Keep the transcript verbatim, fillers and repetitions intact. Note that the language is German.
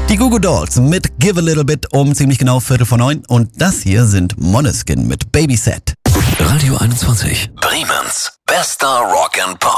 Die Goo Goo Dolls mit Give a Little Bit um ziemlich genau Viertel vor neun. Und das hier sind Måneskin mit Babyset. Radio einundzwanzig. Bremens bester Rock and Pop.